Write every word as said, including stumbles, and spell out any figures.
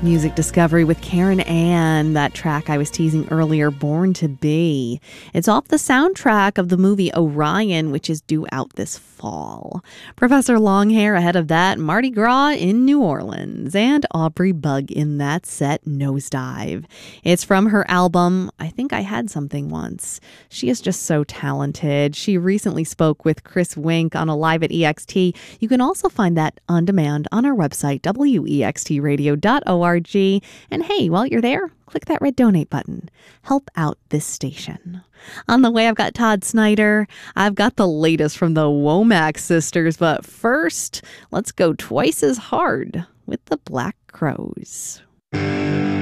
Music Discovery with Karen Ann, that track I was teasing earlier, Born to Be. It's off the soundtrack of the movie Orion, which is due out this fall. Professor Longhair ahead of that, Mardi Gras in New Orleans, and Aubrey Bug in that set, Nosedive. It's from her album, I Think I Had Something Once. She is just so talented. She recently spoke with Chris Wink on a Live at E X T. You can also find that on demand on our website, W E X T radio dot org. And hey, while you're there, click that red donate button. Help out this station. On the way, I've got Todd Snyder. I've got the latest from the Womack sisters. But first, let's go twice as hard with the Black Crowes.